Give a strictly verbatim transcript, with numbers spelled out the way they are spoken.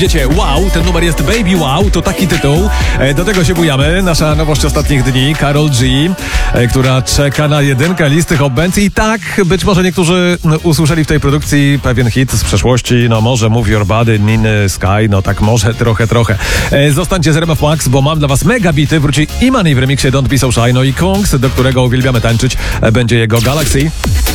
Wiecie, wow, ten numer jest Baby Wow, to taki tytuł. Do tego się bujamy. Nasza nowość ostatnich dni, Karol G, która czeka na jedynkę listy Hot Bands. I tak, być może niektórzy usłyszeli w tej produkcji pewien hit z przeszłości. No może Move Your Body, Niny Sky, no tak może trochę, trochę. Zostańcie z R M F Max, bo mam dla was mega bity. Wróci Imani w remiksie Don't Be So Shy, no i Kungs, do którego uwielbiamy tańczyć, będzie jego Galaxy.